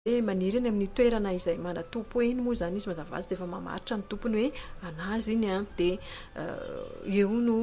maniry eny amin'ny toerana izay manatompo eny moa zany izy mazava azy dia efa mamaritra ny tompony hoe anazy iny a dia eo no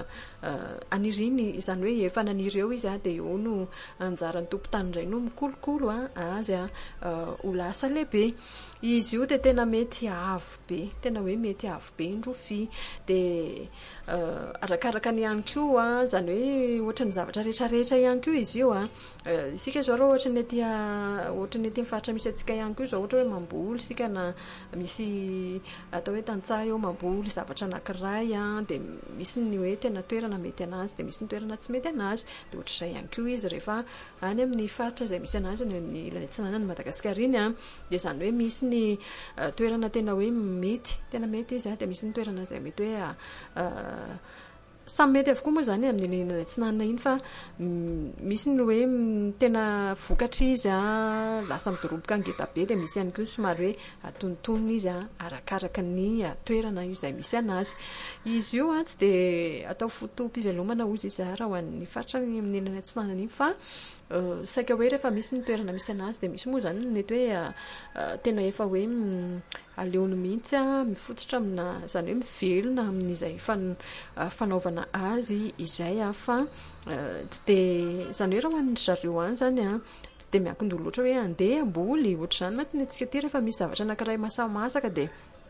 aniriny izany hoe efa naniry eo izy a dia eo no anjaran'ny tompo tany indray no mikolokolo azy a ho lasa lehibe. Izy io dia tena mety avo be, tena hoe mety avo be ny rofia dia arakaraka ny ihany koa zany hoe ohatra ny zavatra rehetrarehetra ihany koa izy io isika zao raha ohatra ny ety faritra misy atsika ihany koa zao ohatra hoe mamboly sika na misy atao hoe tantsaha eo mamboly zavatra anankiray dia misy ny hoe tena toerana mety anazy dia misy ny toerana tsy mety anazy dia ohatr'izay ihany koa izy rehefa any amin'ny faritra izay misy anazy ny amin'ny ilany atsinanany Madagasikara iny dia zany hoe misy ny toerana tena hoe tena mety izy dia misy ny toerana izay mety hoe samy mety avokoa moa zany amin'ny ilany atsinanana iny fa misy ny hoe tena vokatra izy lasa midoroboka ngeda be dia misy ihany koa somary hoe atonontonony izy arakaraka ny toerana izay misy anazy. Izy io tsy dia atao fotom-pivelomana hozy izy raha ho an'ny faritra amin'ny ilany atsinanana iny fa saika hoe rehefa misy ny toerana misy anazy dia misy moa zany mety hoe tena efa hoe aleony mihitsy mifototra amina zany hoe mivelona amin'izay fanaovana azy izay fa tsy dia zany hoe raha ho an'ny zareo any zany tsy dia miankin-doha loatra hoe andeha amboly ohatr'izany mantsy ny antsika ty rehefa misy zavatra anankiray masamasaka dia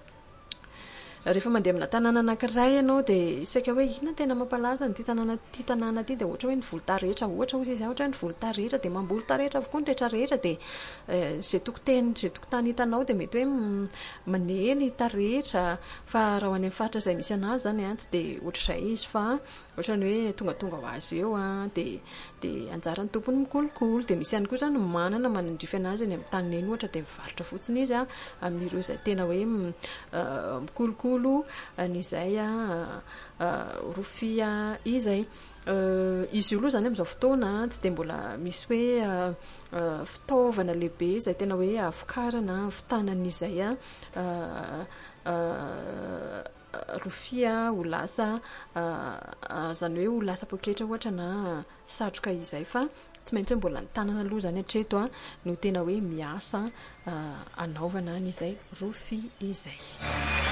rehefa mandeha amina tanàna anankiray ianao dia saika hoe inona tena mampalaza ny ty tanàna ty dia ohatra hoe ny volontarehetra ohatra hozy izy ohatra hoe ny volontarehetra dia mamboly tarehetra avokoa ny rehetrarehetra dia zay tokotany hitanao dia mety hoe maneny tarehetra fa raha ho any amin'ny faritra izay misy anazy zany tsy dia ohatr'izay izy fa ohatrany hoe tonga ho azy eo dia anjaran'ny tompony mikolokolo dia misy ihany koa zany manandrify anazy any amin'ny tany eny ohatra dia mivarotra fotsiny izy amin'ireo izay tena hoe mikolokolo n'izay rofia izay. Izy io aloha zany amin'izao fotoana tsy dia mbola misy hoe fitaovana lehibe izay tena hoe avokarana fitanan'izay rofia ho lasa zany hoe ho lasa poketra ohatra na satroka izay fa tsy maintsy mbola ny tanana aloha zany hatreto no tena hoe miasa anaovana an'izay rofia izay.